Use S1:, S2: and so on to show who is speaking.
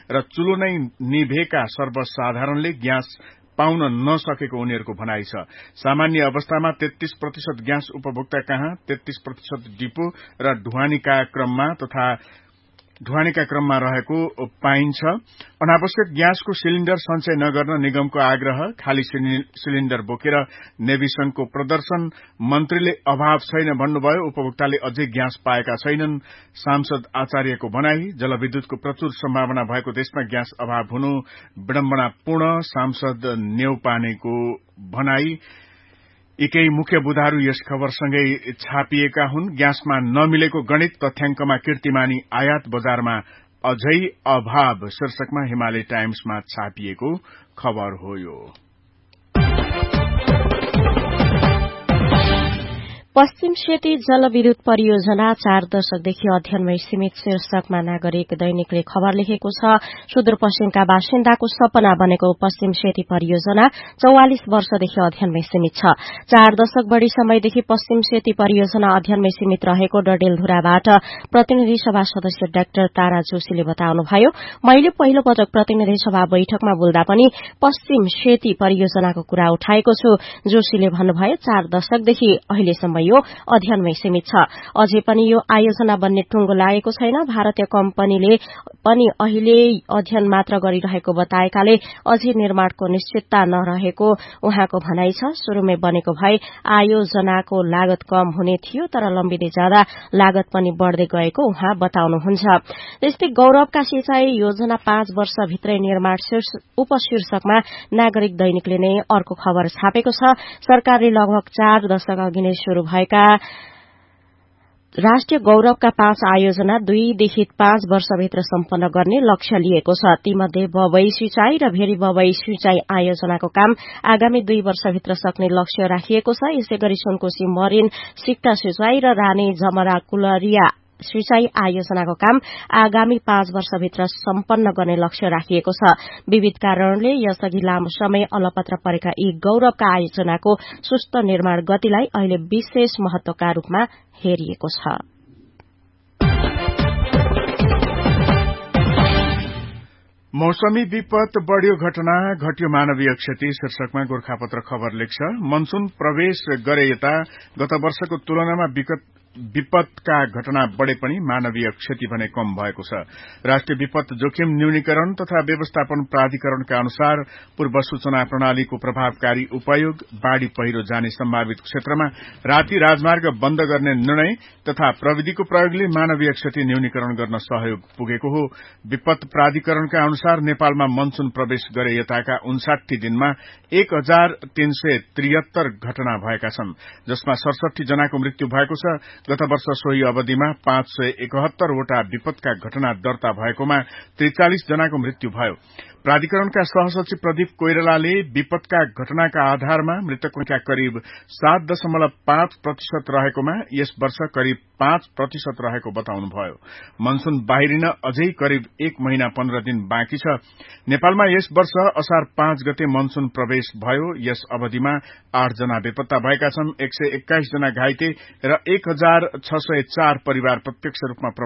S1: र चुलो नै निभेका सर्वसाधारणले ग्यास पाउन नसकेको उनीहरूको भनाइ छ। सामान्य अवस्थामा 33% ग्यास उपभोक्ता कहाँ 33% डिपो र ढुवानीका क्रममा रहेको पाइन्छ। अनावश्यक ग्यासको सिलिण्डर संचय नगर्न निगमको आग्रह, खाली सिलिण्डर बोकेर नेभिसंघको प्रदर्शन, मन्त्रीले अभाव छैन भन्नुभयो, उपभोक्ताले अझै ग्यास पाएका छैनन्, सांसद आचार्यको भनाई, जलविद्युतको प्रचुर सम्भावना भएको देशमा ग्यास अभाव हुनु विडम्बनापूर्ण, सांसद नेउपानेको भनाई। एकै मुख्य बुधाहरू यस खबरसँगै छापिएका हुन्। ग्यासमा नमिलेको गणित तथ्याङ्कमा कीर्तिमानी आयात बजारमा अझै अभाव शीर्षकमा हिमालय टाइम्समा छापिएको खबर हो यो।
S2: पश्चिम सेती जलविद्युत परियोजना 4 दशकदेखि अध्ययनमै सीमित शीर्षकमा नागरिक दैनिकले खबर लेखेको छ। सुदूरपश्चिमका बासिन्दाको सपना बनेको पश्चिम सेती परियोजना 44 वर्षदेखि अध्ययनमै सीमित छ। 4 दशक बढ़ी समयदेखि पश्चिम सेती परियोजना अध्ययनमै सीमित रहेको डडेलधुराबाट प्रतिनिधि सभा सदस्य डाक्टर तारा जोशीले बताउनुभयो। मैले पहिलो पटक प्रतिनिधि सभा बैठकमा बोल्दा पनि पश्चिम सेती परियोजनाको कुरा उठाएको छु। जोशीले भन्नुभयो 4 दशकदेखि अहिलेसम्म यो अध्ययनमै सीमित छ। अझै पनि यो आयोजना बन्ने टुंगो लागेको छैन। भारतीय कम्पनीले पनि अहिले अध्ययन मात्र गरिरहेको बताएकाले अझै निर्माणको निश्चितता नरहेको उहाँको भनाइ छ। शुरूमै बनेको भए आयोजनाको लागत कम हुने थियो, तर लम्बिँदै जाँदा लागत पनि बढ़दै गएको उहाँ बताउनुहुन्छ। त्यस्तै गौरवका सिंचाई योजना 5 वर्षभित्रै निर्माण उपशीर्षकमा नागरिक दैनिकले नै अर्को खबर छापेको छ। सरकारले लगभग 4 दशक अघि नै शुरू भएका राष्ट्रिय गौरवका 5 आयोजना 2 देखि 5 वर्षभित्र सम्पन्न गर्ने लक्ष्य लिएको छ। तीमध्ये बबई सिंचाई र भेरी बबई सिंचाई आयोजनाको काम आगामी 2 वर्षभित्र सक्ने लक्ष्य राखिएको छ। यसैगरी सुनकोशी मरिन सिक्टा सिंचाई र रानी जमरा कुलरिया सिंचाई आयोजनाको काम आगामी 5 वर्षभित्र सम्पन्न गर्ने लक्ष्य राखिएको छ। विविध कारणले यसअघि लामो समय अलपत्र परेका यी गौरवका आयोजनाको सुस्त निर्माण गतिलाई अहिले विशेष महत्वका रूपमा हेरिएको छ।
S1: मौसमी विपद बढ़्यो घटना घट्यो मानवीय क्षति शीर्षकमा गोर्खापत्र खबर लेख्छ। मनसून प्रवेश गरे यता गत वर्षको तुलनामा विपदका घटना बढ़े पनि मानवीय क्षति भने कम भएको छ। राष्ट्रिय विपद जोखिम न्यूनीकरण तथा व्यवस्थापन प्राधिकरणका अनुसार पूर्व सूचना प्रणालीको प्रभावकारी उपयोग, बाढ़ी पहिरो जाने सम्भावित क्षेत्रमा राति राजमार्ग बन्द गर्ने निर्णय तथा प्रविधिको प्रयोगले मानवीय क्षति न्यूनीकरण गर्न सहयोग पुगेको हो। विपद प्राधिकरणका अनुसार नेपालमा मनसून प्रवेश गरे यताका 59 दिनमा 1373 घटना भएका छन्, जसमा 67 जनाको मृत्यु भएको छ। गत वर्ष सोही अवधिमा 571 वटा विपदका घटना दर्ता भएकोमा 43 जनाको मृत्यु भयो। प्राधिकरणका सहसचिव प्रदीप कोइरालाले विपदका घटनाका आधारमा मृतकको संख्या करिब 7.5% रहेकोमा यस वर्ष करिब 5% रहेको बताउनुभयो। मनसून बाहिरिन अझै करिब 1 महिना 15 दिन बाँकी छ। नेपालमा यस वर्ष असार 5 गते मनसून प्रवेश भयो। यस अवधिमा 8 जना बेपत्ता भएका छन्, 121 जना घाइते र 1604 परिवार प्रत्यक्ष रूपमा